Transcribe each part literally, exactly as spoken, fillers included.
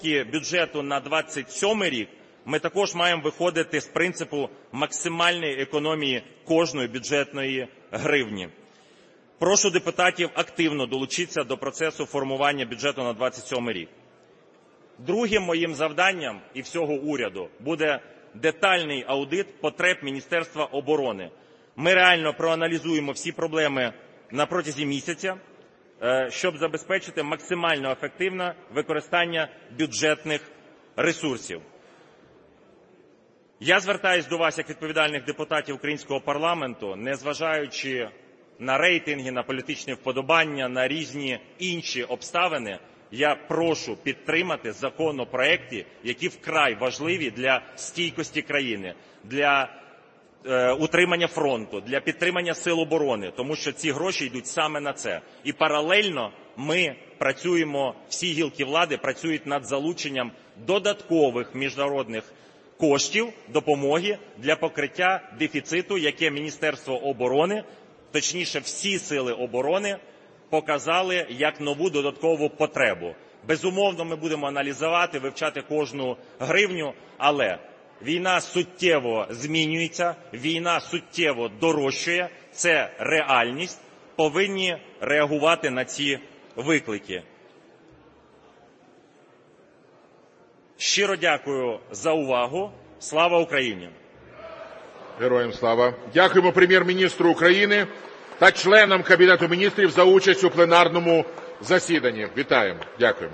бюджету на двадцять сьомий рік ми також маємо виходити з принципу максимальної економії кожної бюджетної гривні. Прошу депутатів активно долучитися до процесу формування бюджету на двадцять сьомий рік. Другим моїм завданням і всього уряду буде детальний аудит потреб Міністерства оборони. Ми реально проаналізуємо всі проблеми на протязі місяця, щоб забезпечити максимально ефективне використання бюджетних ресурсів. Я звертаюсь до вас як відповідальних депутатів українського парламенту, незважаючи на рейтинги, на політичні вподобання, на різні інші обставини, я прошу підтримати законопроекти, які вкрай важливі для стійкості країни, для е, утримання фронту, для підтримання сил оборони, тому що ці гроші йдуть саме на це. І паралельно ми працюємо, всі гілки влади працюють над залученням додаткових міжнародних коштів, допомоги для покриття дефіциту, яке Міністерство оборони, точніше всі сили оборони, показали як нову додаткову потребу. Безумовно, ми будемо аналізувати, вивчати кожну гривню, але війна суттєво змінюється, війна суттєво дорожчає, це реальність, повинні реагувати на ці виклики. Щиро дякую за увагу. Слава Україні! Героям слава! Дякуємо Прем'єр-міністру України та членам Кабінету міністрів за участь у пленарному засіданні. Вітаємо. Дякуємо.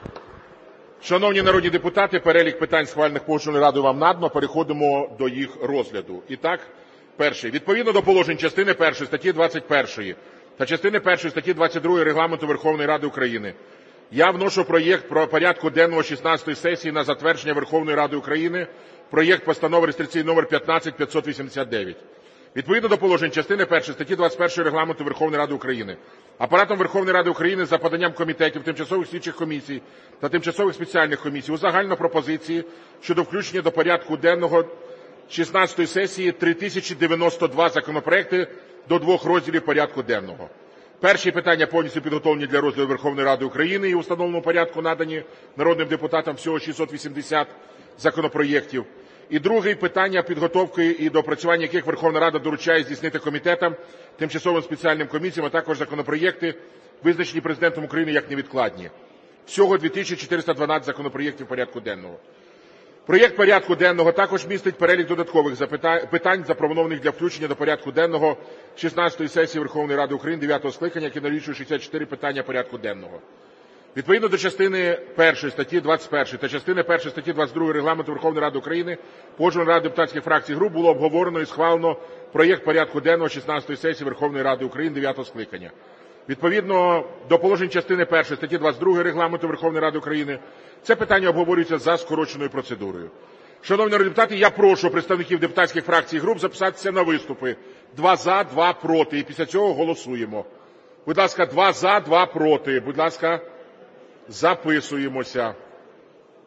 Шановні народні депутати, перелік питань, схвалених Погоджувальною радою, вам надано. Переходимо до їх розгляду. І так, перший. Відповідно до положень частини першої статті двадцять першої та частини першої статті двадцять другої Регламенту Верховної Ради України, я вношу проєкт про порядку денного шістнадцятої сесії на затвердження Верховної Ради України, проєкт постанови реєстраційний номер п'ятнадцять п'ятсот вісімдесят дев'ять. Відповідно до положень частини першої статті двадцять першої Регламенту Верховної Ради України, Апаратом Верховної Ради України за поданням комітетів, тимчасових слідчих комісій та тимчасових спеціальних комісій узагальнено пропозиції щодо включення до порядку денного шістнадцятої сесії три тисячі дев'яносто два законопроекти до двох розділів порядку денного. Перші питання повністю підготовлені для розгляду Верховної Ради України і у встановленому порядку надані народним депутатам всього шістсот вісімдесят законопроєктів. І друге питання підготовки і доопрацювання яких Верховна Рада доручає здійснити комітетам, тимчасовим спеціальним комісіям, а також законопроєкти, визначені Президентом України як невідкладні. Всього дві тисячі чотириста дванадцять законопроєктів порядку денного. Проєкт порядку денного також містить перелік додаткових питань, запропонованих для включення до порядку денного шістнадцятої сесії Верховної Ради України дев'ятого скликання, які налічують шістдесят чотири питання порядку денного. Відповідно до частини першої статті двадцять першої та частини першої статті двадцять другої Регламенту Верховної Ради України Погоджувальною радою депутатських фракцій і груп було обговорено і схвалено проєкт порядку денного шістнадцятої сесії Верховної Ради України дев'ятого скликання. Відповідно до положень частини першої статті двадцять другої Регламенту Верховної Ради України це питання обговорюється за скороченою процедурою. Шановні народні депутати, я прошу представників депутатських фракцій і груп записатися на виступи. Два за, два проти. І після цього голосуємо. Будь ласка, два за, два проти. Будь ласка, записуємося.